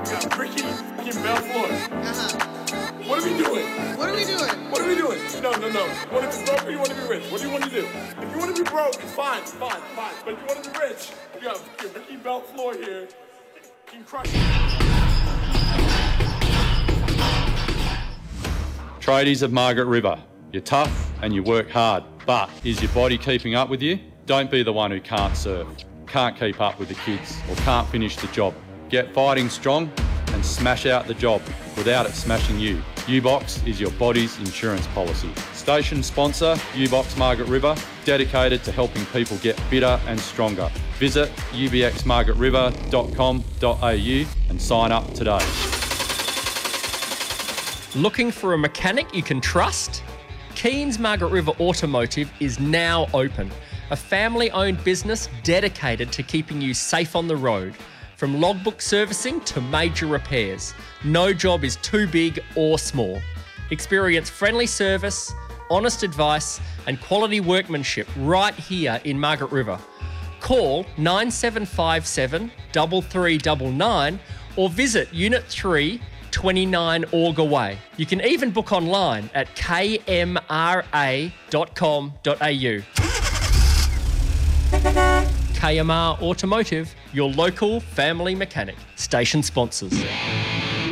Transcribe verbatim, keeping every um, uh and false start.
got Ricky fucking Belfort. Uh-huh. What are we doing? What are we doing? What are we doing? No, no, no. You want to be broke or you want to be rich? What do you want to do? If you want to be broke, it's fine, it's fine, fine. But if you want to be rich, you got fucking Ricky Belfort here. You can crush it. Tradies of Margaret River, you're tough and you work hard, but is your body keeping up with you? Don't be the one who can't surf, can't keep up with the kids, or can't finish the job. Get fighting strong and smash out the job without it smashing you. U-Box is your body's insurance policy. Station sponsor, U-Box Margaret River, dedicated to helping people get fitter and stronger. Visit u b x margaret river dot com dot a u and sign up today. Looking for a mechanic you can trust? Keane's Margaret River Automotive is now open. A family-owned business dedicated to keeping you safe on the road. From logbook servicing to major repairs, no job is too big or small. Experience friendly service, honest advice and quality workmanship right here in Margaret River. Call nine seven five seven, three three nine nine or visit Unit three, twenty-nine Auger Way. You can even book online at k m r a dot com dot a u. K M R Automotive, your local family mechanic. Station sponsors.